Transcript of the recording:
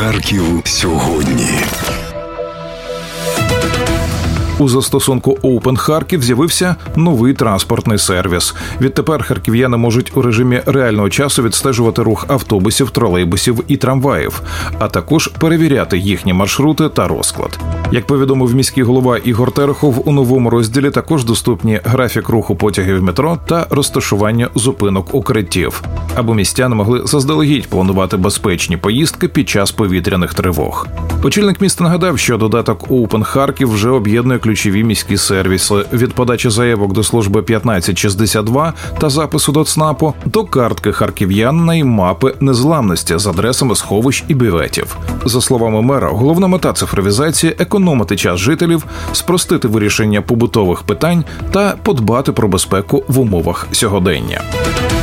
Харків сьогодні. У застосунку Open Харків з'явився новий транспортний сервіс. Відтепер харків'яни можуть у режимі реального часу відстежувати рух автобусів, тролейбусів і трамваїв, а також перевіряти їхні маршрути та розклад. Як повідомив міський голова Ігор Терехов, у новому розділі також доступні графік руху потягів метро та розташування зупинок укриттів, аби містяни могли заздалегідь планувати безпечні поїздки під час повітряних тривог. Очільник міста нагадав, що додаток Open Харків вже об'єднує ключові міські сервіси від подачі заявок до служби 1562 та запису до ЦНАПу до картки харків'ян і мапи незламності з адресами сховищ і бюветів. За словами мера, головна мета цифровізації – економити час жителів, спростити вирішення побутових питань та подбати про безпеку в умовах сьогодення.